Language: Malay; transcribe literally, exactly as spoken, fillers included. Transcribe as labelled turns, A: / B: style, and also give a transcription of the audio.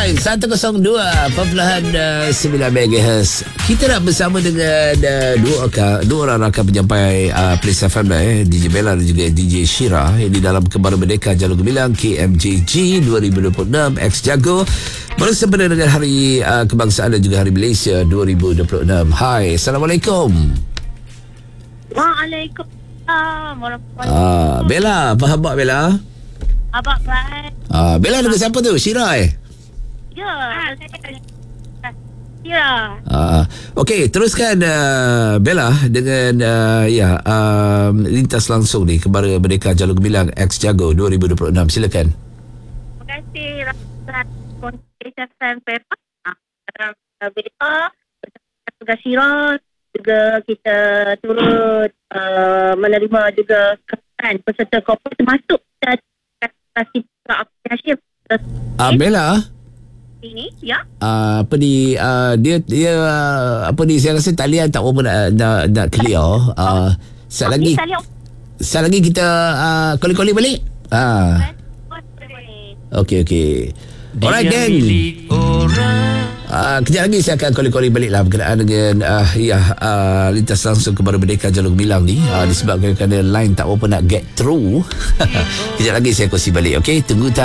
A: Baik, seratus dua perpuluhan sembilan megahertz. Kita nak bersama dengan uh, dua, dua orang rakan penyampai uh, Plains F M lah, eh, D J Bella dan juga D J Shira. Ini dalam Kembara Merdeka Jalur Gemilang K M J G dua ribu dua puluh enam X Jago, bersempena dengan Hari uh, Kebangsaan dan juga Hari Malaysia dua ribu dua puluh enam. Hai, Assalamualaikum.
B: Waalaikumsalam warahmatullahi
A: Ah, Bella, apa khabar Bella?
B: Abang baik.
A: Ah, Bella dengan siapa tu? Shira eh?
B: Ya. Ya.
A: Ah, okey, teruskan uh, Bella dengan uh, ya um, lintas langsung ni Kembara Merdeka Jalur Gemilang X Jago dua ribu dua puluh enam. Silakan.
B: Terima kasih rakan konten Pepa. Bella tugas Syirah juga kita turut uh, menerima juga kesan peserta korporat termasuk kita aplikasi
A: Ah, Bella,
B: ini ya.
A: uh, apa ni uh, dia dia uh, apa ni saya rasa talian tak berapa nak nak, nak clear. Uh, sekejap lagi sekejap lagi kita uh, call-call balik. Ah. Okey okey. Alright gang. Uh, kejap lagi saya akan koli-koli balik lah berkenaan dengan uh, ya, uh, lintas langsung Kembara Merdeka Jalur Gemilang ni, uh, disebabkan kerana line tak berapa nak get through. Kejap lagi saya kongsi balik. Okey, tunggu